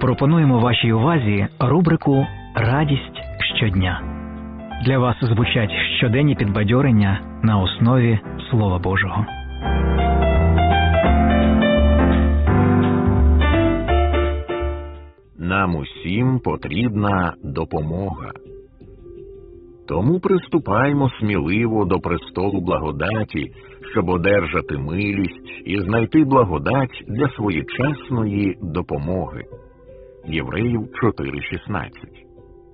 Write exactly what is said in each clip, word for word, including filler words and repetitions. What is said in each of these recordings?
Пропонуємо вашій увазі рубрику «Радість щодня». Для вас звучать щоденні підбадьорення на основі Слова Божого. Нам усім потрібна допомога. Тому приступаймо сміливо до престолу благодаті, щоб одержати милість і знайти благодать для своєчасної допомоги. Євреїв чотири шістнадцять.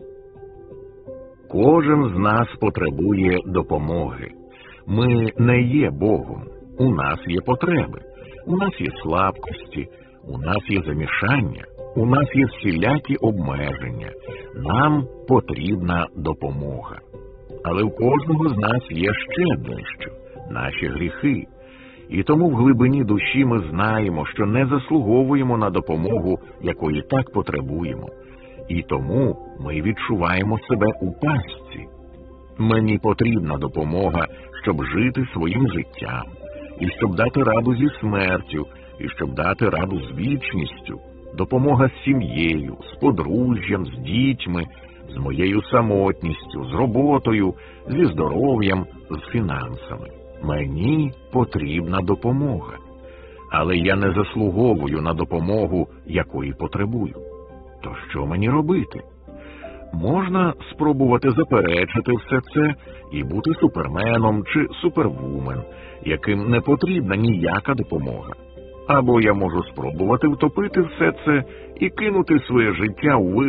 Кожен з нас потребує допомоги. Ми не є Богом. У нас є потреби. У нас є слабкості. У нас є замішання. У нас є всілякі обмеження. Нам потрібна допомога. Але в кожного з нас є ще дещо – наші гріхи. І тому в глибині душі ми знаємо, що не заслуговуємо на допомогу, якої так потребуємо. І тому ми відчуваємо себе у пастці. Мені потрібна допомога, щоб жити своїм життям, і щоб дати раду зі смертю, і щоб дати раду з вічністю. Допомога з сім'єю, з подружжям, з дітьми, з моєю самотністю, з роботою, зі здоров'ям, з фінансами. Мені потрібна допомога. Але я не заслуговую на допомогу, якої потребую. То що мені робити? Можна спробувати заперечити все це і бути суперменом чи супервумен, яким не потрібна ніяка допомога. Або я можу спробувати втопити все це і кинути своє життя у